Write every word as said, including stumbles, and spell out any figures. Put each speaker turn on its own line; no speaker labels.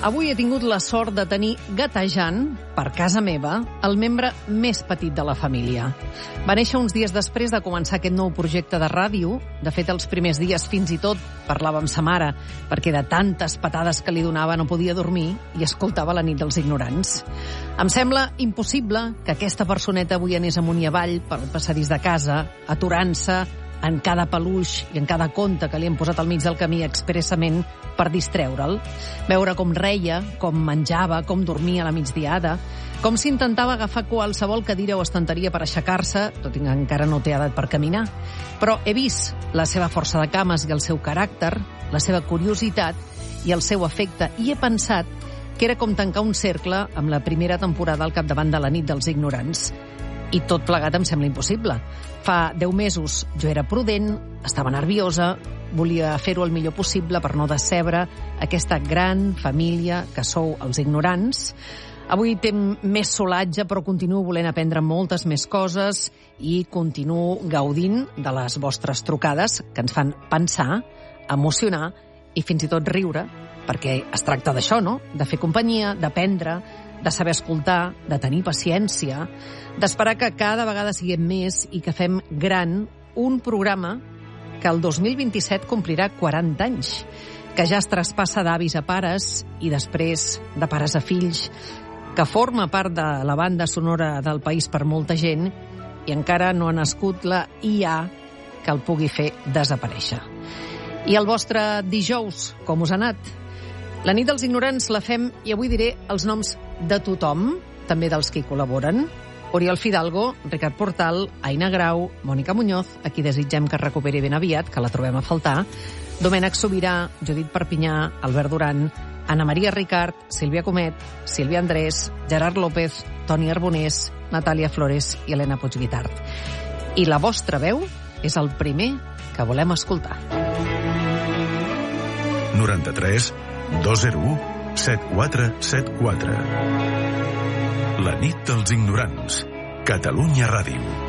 Avui he tingut la sort de tenir gatejant, per casa meva, el membre més petit de la família. Va néixer uns dies després de començar aquest nou projecte de ràdio. De fet, els primers dies fins i tot parlava amb sa mare, perquè de tantes patades que li donava no podia dormir i escoltava La nit dels ignorants. Em sembla impossible que aquesta personeta avui anés amunt i avall pel passadís de casa, aturant-se en cada peluix i en cada conte que li hem posat al mig del camí expressament per distreure'l. Veure com reia, com menjava, com dormia a la migdiada, com s'intentava agafar qualsevol cadira o estanteria per aixecar-se, tot i que encara no té edat per caminar. Però he vist la seva força de cames i el seu caràcter, la seva curiositat i el seu afecte, i he pensat que era com tancar un cercle amb la primera temporada al capdavant de La nit dels ignorants. I tot plegat em sembla impossible. Fa deu mesos jo era prudent, estava nerviosa, volia fer-ho el millor possible per no decebre aquesta gran família que sou els ignorants. Avui té més solatge, però continuo volent aprendre moltes més coses i continuo gaudint de les vostres trucades que ens fan pensar, emocionar i fins i tot riure, perquè es tracta d'això, no? De fer companyia, d'aprendre, de saber escoltar, de tenir paciència, d'esperar que cada vegada siguem més i que fem gran un programa que el dos mil vint-i-set complirà quaranta anys, que ja es traspassa d'avis a pares i després de pares a fills, que forma part de la banda sonora del país per molta gent i encara no ha nascut la I A que el pugui fer desaparèixer. I el vostre dijous, com us ha anat? La nit dels ignorants la fem, i avui diré els noms de tothom, també dels que hi col·laboren. Oriol Fidalgo, Ricard Portal, Aina Grau, Mònica Muñoz, a qui desitgem que es recuperi ben aviat, que la trobem a faltar, Domènec Sobirà, Judit Perpinyà, Albert Duran, Ana Maria Ricard, Sílvia Comet, Sílvia Andrés, Gerard López, Toni Arbonés, Natàlia Flores i Helena Puigguitart. I la vostra veu és el primer que volem escoltar.
noranta-tres dos zero u set quatre set quatre. La nit dels ignorants. Catalunya Ràdio.